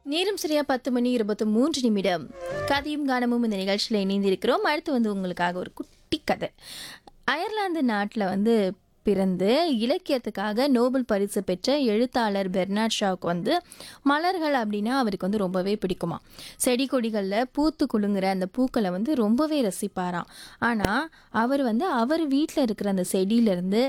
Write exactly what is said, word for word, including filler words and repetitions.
நேரம் சரியா பத்து மணி இருபத்தி மூன்று நிமிடம். கதையும் கானமும் இந்த நிகழ்ச்சியில் இணைந்திருக்கிறோம். அடுத்து வந்து உங்களுக்காக ஒரு குட்டி கதை. அயர்லாந்து நாட்டில் வந்து பிறந்து இலக்கியத்துக்காக நோபல் பரிசு பெற்ற எழுத்தாளர் பெர்னார்ட் ஷாவுக்கு வந்து மலர்கள் அப்படின்னா அவருக்கு வந்து ரொம்பவே பிடிக்குமா. செடி கொடிகளில் பூத்து குலுங்குற அந்த பூக்களை வந்து ரொம்பவே ரசிப்பாராம். ஆனால் அவர் வந்து அவர் வீட்டில் இருக்கிற அந்த செடியிலேருந்து